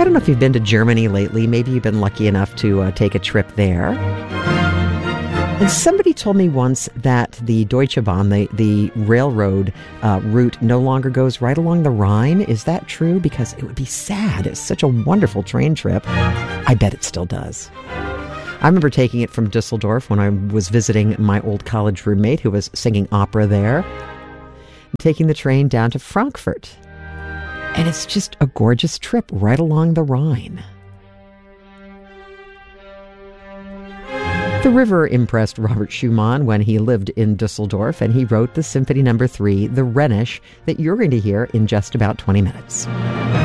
don't know if you've been to Germany lately. Maybe you've been lucky enough to take a trip there. And somebody told me once that the Deutsche Bahn, the railroad route, no longer goes right along the Rhine. Is that true? Because it would be sad. It's such a wonderful train trip. I bet it still does. I remember taking it from Dusseldorf when I was visiting my old college roommate who was singing opera there. Taking the train down to Frankfurt. And it's just a gorgeous trip right along the Rhine. The river impressed Robert Schumann when he lived in Dusseldorf, and he wrote the Symphony No. 3, the Rhenish, that you're going to hear in just about 20 minutes.